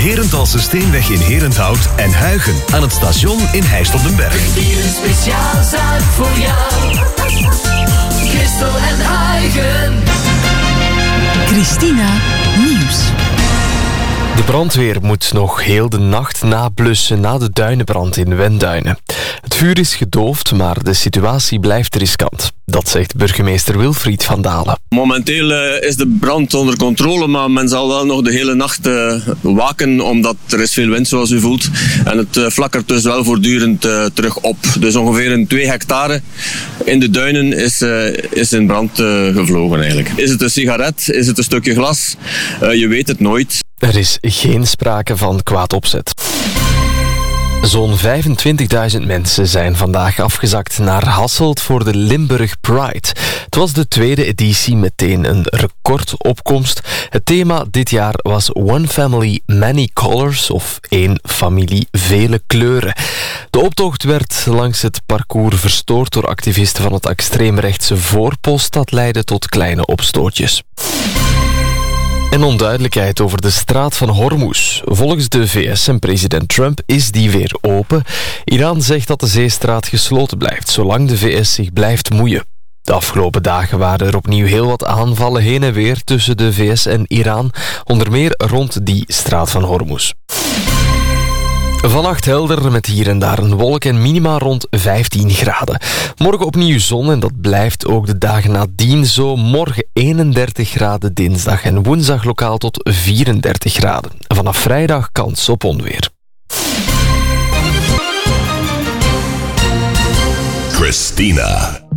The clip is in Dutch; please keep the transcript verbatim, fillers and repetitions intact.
Herenthalse Steenweg in Herenthout en Huigen aan het station in Heist op den Berg. Hier een speciaal zaak voor jou. Christel en Huigen. Christina Nieuws. De brandweer moet nog heel de nacht nablussen na de duinenbrand in Wenduinen. Het vuur is gedoofd, maar de situatie blijft riskant. Dat zegt burgemeester Wilfried van Dalen. Momenteel uh, is de brand onder controle, maar men zal wel nog de hele nacht uh, waken, omdat er is veel wind zoals u voelt. En het uh, flakkert dus wel voortdurend uh, terug op. Dus ongeveer een twee hectare in de duinen is, uh, is in brand uh, gevlogen eigenlijk. Is het een sigaret? Is het een stukje glas? Uh, je weet het nooit. Er is geen sprake van kwaad opzet. Zo'n vijfentwintigduizend mensen zijn vandaag afgezakt naar Hasselt voor de Limburg Pride. Het was de tweede editie, meteen een recordopkomst. Het thema dit jaar was One Family, Many Colors, of één familie, vele kleuren. De optocht werd langs het parcours verstoord door activisten van het extreemrechtse Voorpost. Dat leidde tot kleine opstootjes. En onduidelijkheid over de straat van Hormuz. Volgens de V S en president Trump is die weer open. Iran zegt dat de zeestraat gesloten blijft, zolang de V S zich blijft moeien. De afgelopen dagen waren er opnieuw heel wat aanvallen heen en weer tussen de V S en Iran, onder meer rond die straat van Hormuz. Vannacht helder met hier en daar een wolk en minima rond vijftien graden. Morgen opnieuw zon en dat blijft ook de dagen nadien zo. Morgen eenendertig graden dinsdag en woensdag lokaal tot vierendertig graden. Vanaf vrijdag kans op onweer. Christina.